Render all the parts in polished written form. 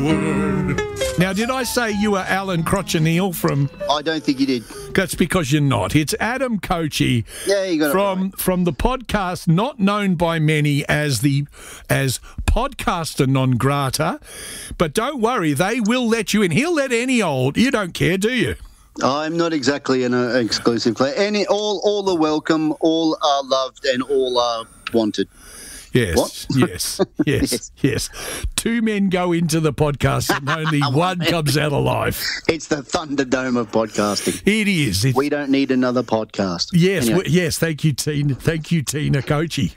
word. Now, did I say you were Alan Crotchnell from... I don't think you did. That's because you're not. It's Adam Kochi You got from the podcast not known by many as podcaster non grata. But don't worry, they will let you in. He'll let any old... You don't care, do you? I'm not exactly an exclusive player. All are welcome, all are loved, and all are wanted. Yes, What? yes. Two men go into the podcast and only one comes out alive. It's the Thunderdome of podcasting. It is. We don't need another podcast. Yes, Anyway. yes. Thank you, Tina. Thank you, Tina Kochi.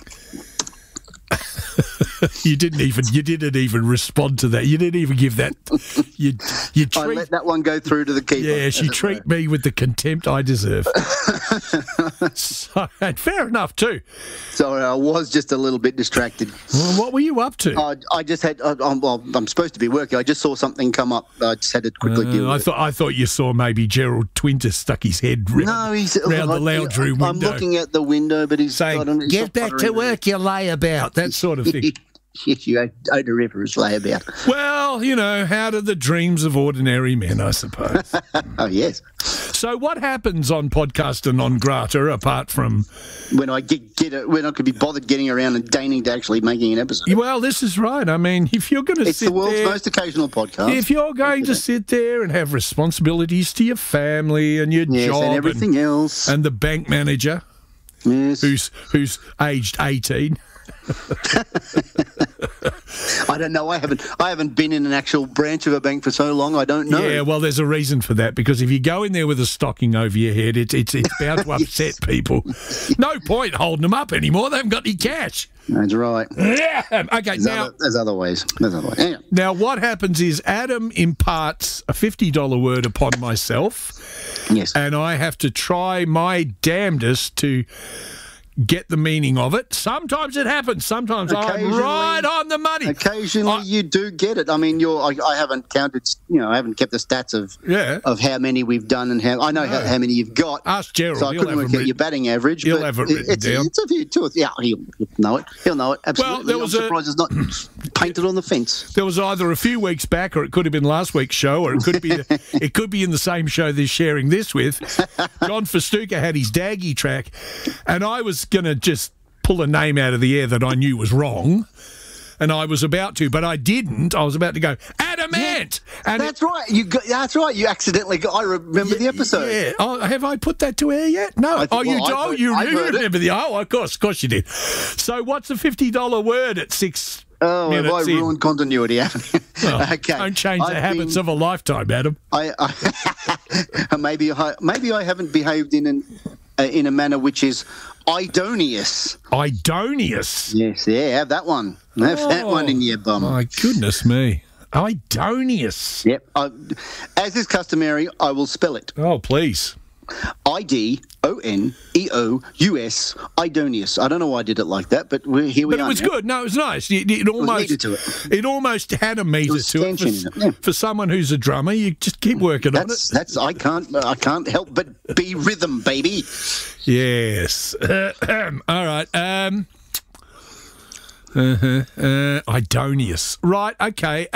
You didn't even respond to that. You didn't even give that. You I let that one go through to the keeper. Yes, you treat me with the contempt I deserve. And fair enough too. Sorry, I was just a little bit distracted. Well, what were you up to? I just had. I'm supposed to be working. I just saw something come up. I just had to quickly deal with it. I thought you saw maybe Gerald Twinter stuck his head round the lounge room window. I'm looking at the window, but he's saying, "Get back to work, you layabout." That sort of thing. Yes, you odoriferous layabout. Well, how do the dreams of ordinary men, I suppose. Oh, yes. So what happens on Podcaster Non Grata apart from... When I when I could be bothered getting around and deigning to actually making an episode. Well, this is right. I mean, if you're going to It's the world's most occasional podcast. If you're going to sit there and have responsibilities to your family and your job... and everything else. And the bank manager... Yes. Who's aged 18... I don't know. I haven't been in an actual branch of a bank for so long. I don't know. Yeah, well, there's a reason for that, because if you go in there with a stocking over your head, it's bound to upset people. No point holding them up anymore. They haven't got any cash. That's right. Yeah. Okay. There's other ways. Anyway. Now, what happens is Adam imparts a $50 word upon myself. Yes. And I have to try my damnedest to get the meaning of it. Sometimes it happens. Sometimes I'm right on the money. Occasionally you do get it. I mean, I haven't counted. I haven't kept the stats of how many we've done and how many you've got. Ask Gerald. So I couldn't work out your batting average. He'll have it written down. It's a few, two or three. Yeah, he'll know it. He'll know it. Absolutely. Well, I'm surprised it's not painted on the fence. There was either a few weeks back, or it could have been last week's show, or it could be it could be in the same show they're sharing this with. John Festuca had his Daggy track, and I was going to just pull a name out of the air that I knew was wrong, and I was about to, but I didn't. I was about to go, Adamant! And that's right. That's right. You accidentally got... I remember the episode. Yeah. Oh, have I put that to air yet? No. You remember the... Oh, of course you did. So what's the $50 word at 6 Oh, have I ruined continuity, haven't you? Well, okay. Don't change the habits of a lifetime, Adam. Maybe I haven't behaved in a manner which is idonious. Idonious? Yes, have that one. Have that one in your bum. My goodness me. Idonious. Yep. As is customary, I will spell it. Oh, please. Idoneous, Idonious. I don't know why I did it like that, but here we are. But it was good. No, it was nice. It almost had a meter to it. For someone who's a drummer, you just keep working on it. I can't help but be rhythm, baby. Yes. All right. Idonious. Right. Okay.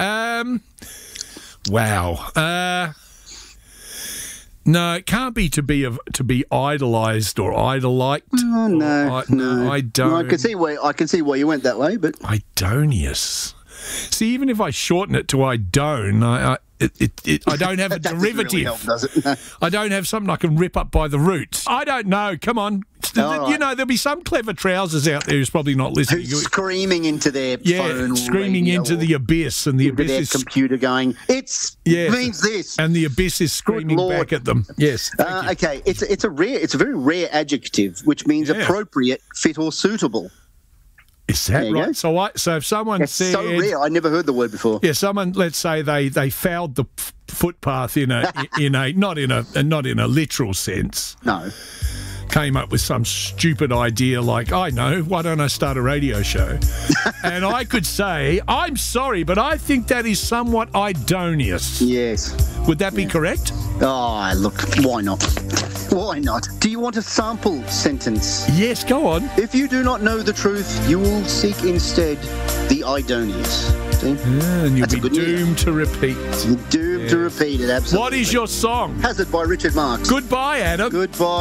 Wow. No, it can't be to be idolised or idolized. Oh, no. I don't. No, I can see why you went that way, but Idonious. See, even if I shorten it to Idone, I don't have a derivative. Really help, does it? No. I don't have something I can rip up by the roots. I don't know. Come on. Right. There'll be some clever trousers out there who's probably not listening. Who's screaming into their phone, screaming into the abyss, and the abyss their is computer going, means this, and the abyss is screaming back at them. Yes. Okay. It's a very rare adjective, which means appropriate, fit, or suitable. Is that right? So if someone said... so rare. I never heard the word before. Yeah, someone, let's say they fouled the footpath in a not in a literal sense. No. Came up with some stupid idea like, I know, why don't I start a radio show? And I could say, I'm sorry, but I think that is somewhat idonious. Yes. Would that be correct? Oh, look, why not? Why not? Do you want a sample sentence? Yes, go on. If you do not know the truth, you will seek instead the idonious. 2015. And you'll be doomed to repeat. Doomed to repeat it, absolutely. What is your song? Hazard by Richard Marx. Goodbye, Adam. Goodbye.